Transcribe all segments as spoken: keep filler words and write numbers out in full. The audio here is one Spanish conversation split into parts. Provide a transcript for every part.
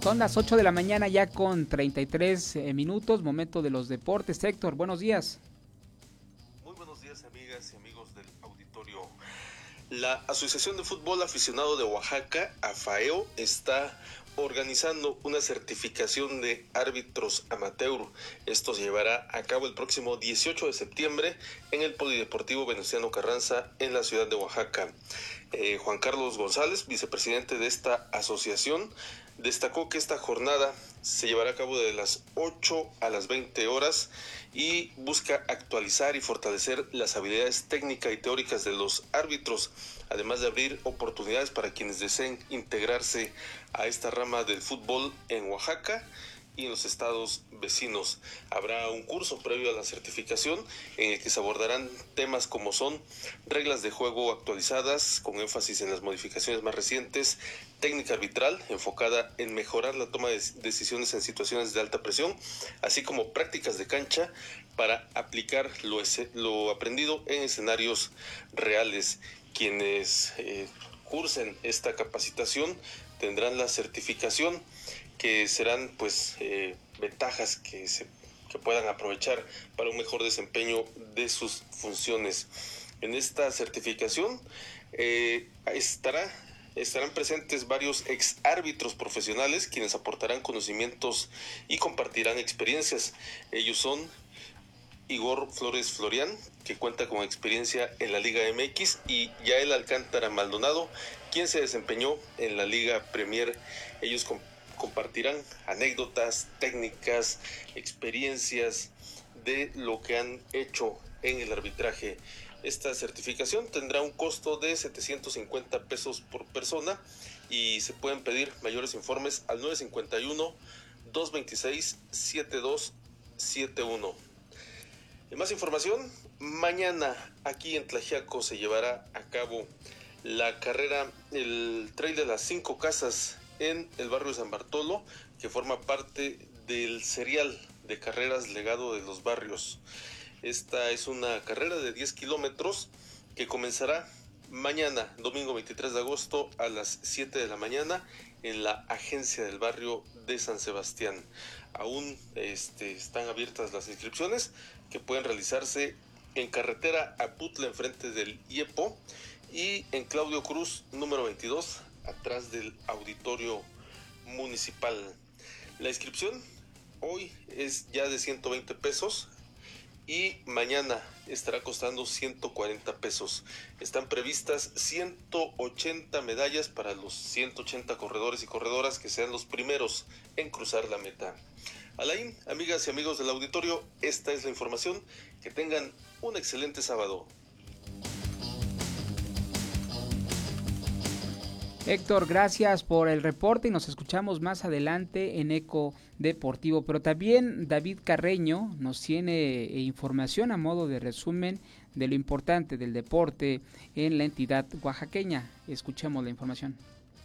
Son las ocho de la mañana ya con treinta y tres eh, minutos, momento de los deportes. Héctor, buenos días. Muy buenos días, amigas y amigos del auditorio. La Asociación de Fútbol Aficionado de Oaxaca, AFAEO, está organizando una certificación de árbitros amateur. Esto se llevará a cabo el próximo dieciocho de septiembre en el Polideportivo Venustiano Carranza en la ciudad de Oaxaca. Eh, Juan Carlos González, vicepresidente de esta asociación, destacó que esta jornada se llevará a cabo de las ocho a las veinte horas y busca actualizar y fortalecer las habilidades técnicas y teóricas de los árbitros, además de abrir oportunidades para quienes deseen integrarse a esta rama del fútbol en Oaxaca y en los estados vecinos. Habrá un curso previo a la certificación en el que se abordarán temas como son reglas de juego actualizadas con énfasis en las modificaciones más recientes, técnica arbitral enfocada en mejorar la toma de decisiones en situaciones de alta presión, así como prácticas de cancha para aplicar lo, lo aprendido en escenarios reales. Quienes eh, cursen esta capacitación tendrán la certificación, que serán pues eh, ventajas que se que puedan aprovechar para un mejor desempeño de sus funciones. En esta certificación eh, estará estarán presentes varios ex árbitros profesionales quienes aportarán conocimientos y compartirán experiencias. Ellos son Igor Flores Florian, que cuenta con experiencia en la Liga M X, y Yael Alcántara Maldonado, quien se desempeñó en la Liga Premier. Ellos comp- compartirán anécdotas, técnicas, experiencias de lo que han hecho en el arbitraje. Esta certificación tendrá un costo de setecientos cincuenta pesos por persona y se pueden pedir mayores informes al nueve cinco uno, dos dos seis, siete dos siete uno. Y más información, mañana aquí en Tlaxiaco se llevará a cabo la carrera, el trail de las cinco casas en el barrio de San Bartolo, que forma parte del serial de carreras Legado de los Barrios. Esta es una carrera de diez kilómetros que comenzará mañana, domingo veintitrés de agosto, a las siete de la mañana en la agencia del barrio de San Sebastián. Aún este, están abiertas las inscripciones, que pueden realizarse en carretera Aputla, enfrente del I E P O, y en Claudio Cruz, número veintidós, atrás del auditorio municipal. La inscripción hoy es ya de ciento veinte pesos y mañana estará costando ciento cuarenta pesos. Están previstas ciento ochenta medallas para los ciento ochenta corredores y corredoras que sean los primeros en cruzar la meta. Alain, amigas y amigos del auditorio, esta es la información. Que tengan un excelente sábado. Héctor, gracias por el reporte y nos escuchamos más adelante en Eco Deportivo. Pero también David Carreño nos tiene información a modo de resumen de lo importante del deporte en la entidad oaxaqueña. Escuchemos la información.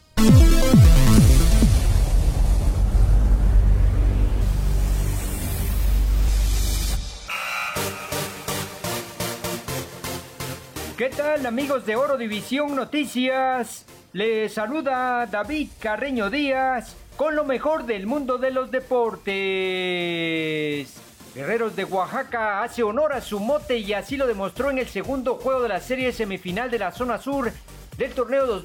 ¿Qué tal, amigos de Oro División Noticias? Les saluda David Carreño Díaz con lo mejor del mundo de los deportes. Guerreros de Oaxaca hace honor a su mote y así lo demostró en el segundo juego de la serie semifinal de la zona sur del torneo dos